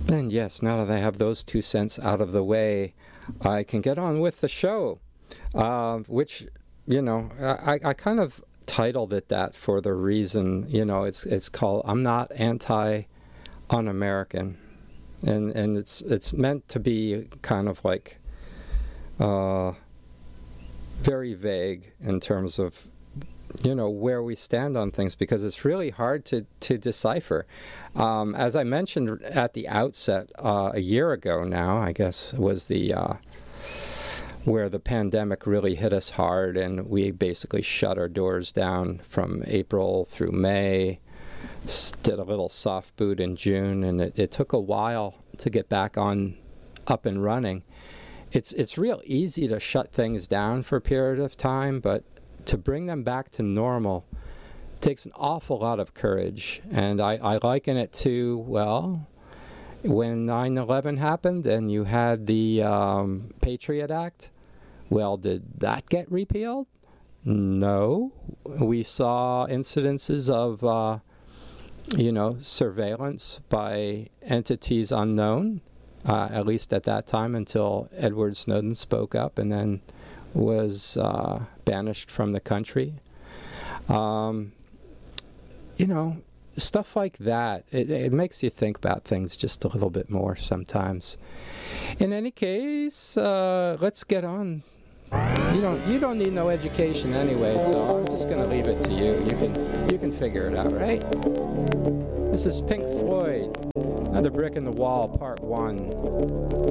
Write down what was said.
And yes, now that I have those 2 cents out of the way, I can get on with the show, which, I kind of titled it that for the reason, it's called I'm Not Anti-Un-American. And it's meant to be kind of like very vague in terms of where we stand on things, because it's really hard to decipher. As I mentioned at the outset, a year ago now, I guess, was the where the pandemic really hit us hard, and we basically shut our doors down from April through May. Did a little soft boot in June, and it took a while to get back up and running. It's real easy to shut things down for a period of time, but to bring them back to normal takes an awful lot of courage. And I liken it to, well, when 9/11 happened and you had the Patriot Act, well, did that get repealed? No. We saw incidences of surveillance by entities unknown, at least at that time, until Edward Snowden spoke up and then was banished from the country. Stuff like that. It makes you think about things just a little bit more sometimes. In any case, let's get on. You don't need no education anyway, so I'm just going to leave it to you. You can figure it out, right? This is Pink Floyd, Another Brick in the Wall, Part 1.